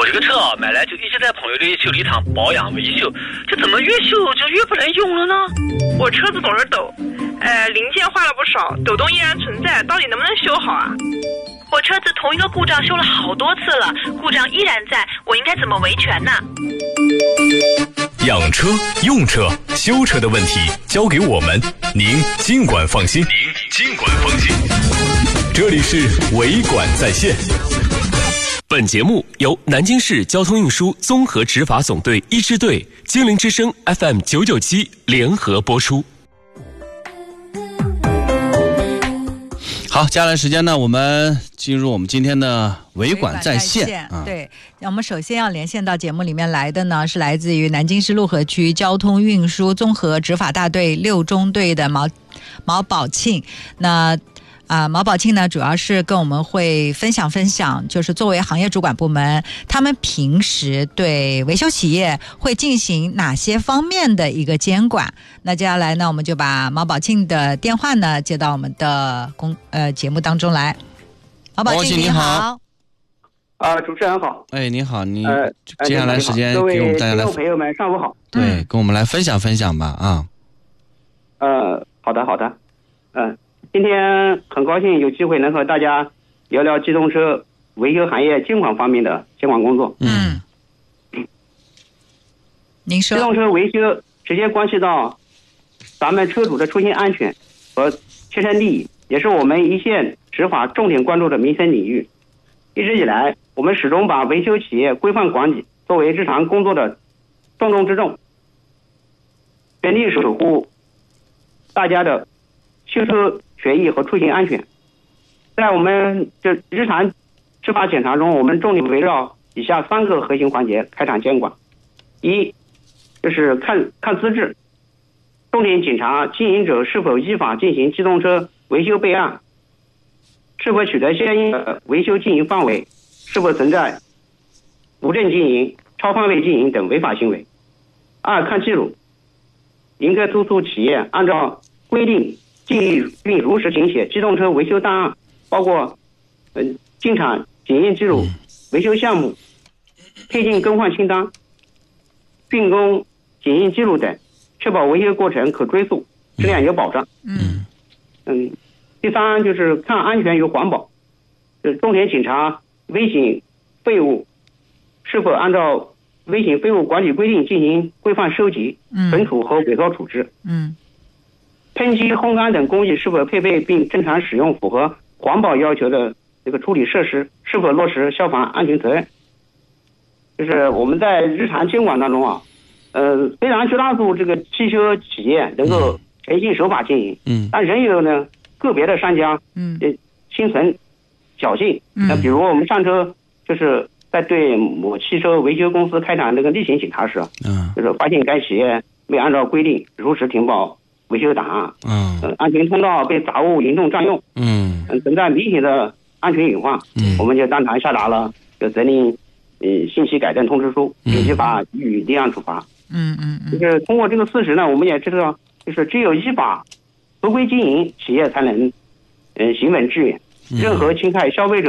这个车啊，买来就一直在朋友的修理厂保养维修，这怎么越修就越不能用了呢？ 我车子总是抖，零件坏了不少，抖动依然存在，到底能不能修好啊？ 我车子同一个故障修了好多次了，故障依然在，我应该怎么维权呢？ 养车、用车、修车的问题交给我们，您尽管放心。这里是维管在线。本节目由南京市交通运输综合执法总队一支队、金陵之声 FM 997联合播出。 好，接下来时间呢，我们进入我们今天的维管在线。 对，那我们首先要连线到节目里面来的呢，是来自于南京市陆河区交通运输综合执法大队6中队的毛宝庆。那毛宝庆呢，主要是跟我们会分享，就是作为行业主管部门，他们平时对维修企业会进行哪些方面的一个监管。那接下来呢，我们就把毛宝庆的电话呢接到我们的节目当中来。毛宝庆你好。 主持人好。 你好，你接下来时间给我们大家来， 各位听众朋友们上午好。 对，跟我们来分享吧啊。 好的。今天很高兴有机会能和大家聊聊机动车维修行业监管方面的监管工作。 您说。 机动车维修直接关系到咱们车主的出行安全和切身利益，也是我们一线执法重点关注的民生领域。一直以来，我们始终把维修企业规范管理作为日常工作的重中之重，全力守护大家的修车权益和出行安全。在我们这日常执法检查中，我们重点围绕以下3个核心环节开展监管。一，就是看资质，重点检查经营者是否依法进行机动车维修备案，是否取得相应的维修经营范围，是否存在无证经营、超范围经营等违法行为。2，看记录，严格督促企业按照规定尽力并如实填写机动车维修档案，包括进厂检验记录、维修项目、配件更换清单、竣工检验记录等，确保维修过程可追溯，质量有保障。第3就是看安全与环保，重点检查危险废物是否按照危险废物管理规定进行规范收集、存储和伪造处置。喷漆、烘干等工艺是否配备并正常使用符合环保要求的这个处理设施，是否落实消防安全责任。就是我们在日常监管当中啊，虽然绝大多数这个汽车企业能够诚信守法经营，但仍有呢个别的商家心存侥幸。那比如我们上周就是在对某汽车维修公司开展这个例行检查时，就是发现该企业未按照规定如实填报维修档案，安全通道被杂物严重占用，存在明显的安全隐患，我们就当场下达了责令信息改正通知书，并依法予以立案处罚。就是通过这个事实呢，我们也知道，就是只有依法合规经营，企业才能行稳致远。任何侵害消费者